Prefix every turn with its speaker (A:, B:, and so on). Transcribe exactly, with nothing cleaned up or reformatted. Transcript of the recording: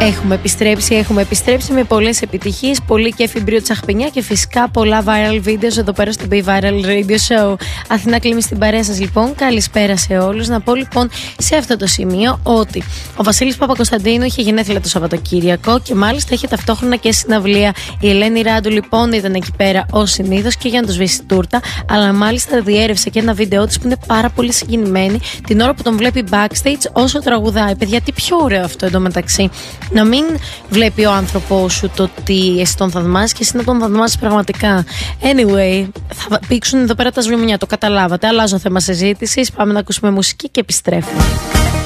A: Έχουμε επιστρέψει, έχουμε επιστρέψει με πολλές επιτυχίες, πολύ κέφι μπρίο τσαχπινιά και φυσικά πολλά viral videos εδώ πέρα στο Be Viral Radio Show. Αθηνά Κλίμη στην παρέα σας λοιπόν, καλησπέρα σε όλους. Να πω λοιπόν σε αυτό το σημείο ότι ο Βασίλης Παπακοσταντίνου είχε γενέθλια το Σαββατοκύριακο και μάλιστα είχε ταυτόχρονα και συναυλία. Η Ελένη Ράντου λοιπόν ήταν εκεί πέρα ως συνήθως και για να του σβήσει τούρτα, αλλά μάλιστα διέρευσε και ένα βίντεο της που είναι πάρα πολύ συγκινημένη την ώρα που τον βλέπει backstage όσο τραγουδάει. Παιδιά, τι πιο ωραίο αυτό εντωμεταξύ. Να μην βλέπει ο άνθρωπός σου το ότι εσύ τον θαυμάζεις και εσύ να τον θαυμάζεις πραγματικά. Anyway, θα πήξουν εδώ πέρα τα σβημιά, το καταλάβατε. Αλλάζω θέμα συζήτησης. Πάμε να ακούσουμε μουσική και επιστρέφουμε.